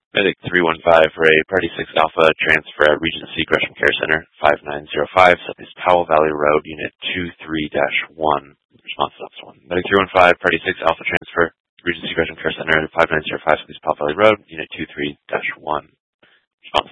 Medic 315 for a Party 6 Alpha transfer at Regency Gresham Care Center, 5905, Southeast Powell Valley Road, Unit 23-1. Response to Officer 1. Medic 315, Party 6 Alpha transfer, Regency Gresham Care Center, 5905, Southeast Powell Valley Road, Unit 23-1.